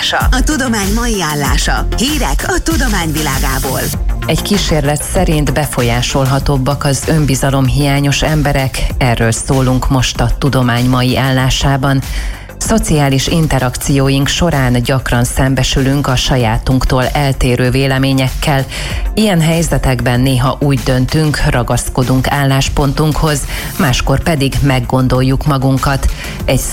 A tudomány mai állása. Hírek a tudományvilágából. Egy kísérlet szerint befolyásolhatóbbak az önbizalomhiányos emberek, erről szólunk most a tudomány mai állásában. Szociális interakcióink során gyakran szembesülünk a sajátunktól eltérő véleményekkel. Ilyen helyzetekben néha úgy döntünk, ragaszkodunk álláspontunkhoz, máskor pedig meggondoljuk magunkat. Egy